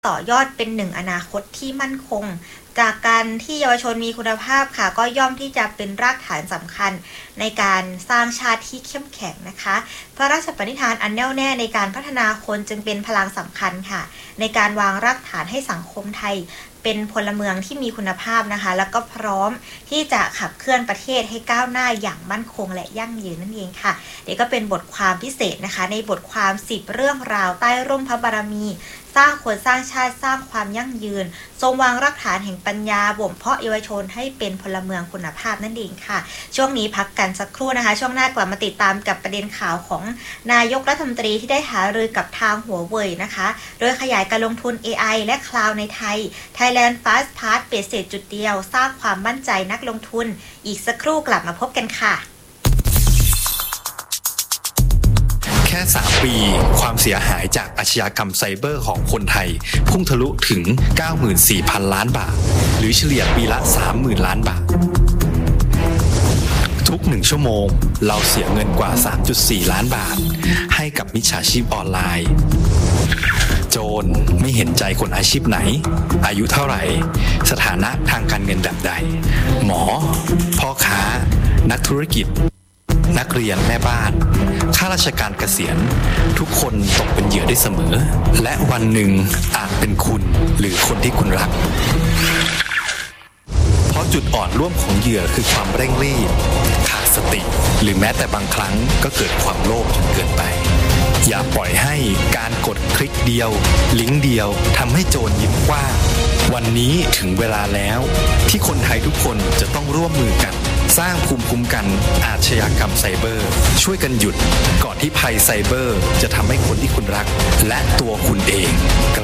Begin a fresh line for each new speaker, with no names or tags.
ต่อยอดเป็นหนึ่งอนาคตที่มั่นคงจากการที่เยาวชนมีคุณภาพค่ะก็ย่อมที่จะเป็นรากฐานสำคัญในการสร้างชาติที่เข้มแข็งนะคะพระราชปณิธานอันแน่วแน่ในการพัฒนาคนจึงเป็นพลังสำคัญค่ะในการวางรากฐานให้สังคมไทยเป็นพลเมืองที่มีคุณภาพนะคะแล้วก็พร้อมที่จะขับเคลื่อนประเทศให้ก้าวหน้าอย่างมั่นคงและยั่งยืนนั่นเองค่ะเดี๋ยวก็เป็นบทความพิเศษนะคะในบทความ10เรื่องราวใต้ร่มพระบารมีสร้างคนสร้างชาติสร้างความยั่งยืนทรงวางรากฐานแห่งปัญญาบ่มเพาะเยาวชนให้เป็นพลเมืองคุณภาพนั่นเองค่ะช่วงนี้พักกันสักครู่นะคะช่วงหน้ากลับมาติดตามกับประเด็นข่าวของนายกรัฐมนตรีที่ได้หารือกับทางหัวเว่ยนะคะโดยขยายการลงทุน AI และคลาวด์ในไทย Thailand Fast Pass เบสเศษจุดเดียวสร้างความมั่นใจนักลงทุนอีกสักครู่กลับมาพบกันค่ะ
แค่3ปีความเสียหายจากอาชญากรรมไซเบอร์ของคนไทยพุ่งทะลุถึง 94,000 ล้านบาทหรือเฉลี่ยปีละ 30,000 ล้านบาททุก1ชั่วโมงเราเสียเงินกว่า 3.4 ล้านบาทให้กับมิจฉาชีพออนไลน์โจรไม่เห็นใจคนอาชีพไหนอายุเท่าไหร่สถานะทางการเงินแบบใดหมอพ่อค้านักธุรกิจนักเรียนแม่บ้านข้าราชการเกษียณทุกคนตกเป็นเหยื่อได้เสมอและวันหนึ่งอาจเป็นคุณหรือคนที่คุณรักเพราะจุดอ่อนร่วมของเหยื่อคือความเร่งรีบขาดสติหรือแม้แต่บางครั้งก็เกิดความโลภจนเกินไปอย่าปล่อยให้การกดคลิกเดียวลิงก์เดียวทำให้โจรยิ้มกว้างวันนี้ถึงเวลาแล้วที่คนไทยทุกคนจะต้องร่วมมือกันสร้างภูมิคุ้มกันอาชญากรรมไซเบอร์ช่วยกันหยุดก่อนที่ภัยไซเบอร์จะทำให้คนที่คุณรักและตัวคุณเอง